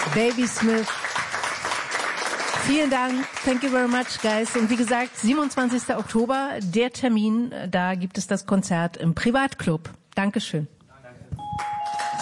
Babysmith. Vielen Dank. Thank you very much, guys. Und wie gesagt, 27. Oktober, der Termin, da gibt es das Konzert im Privatclub. Dankeschön.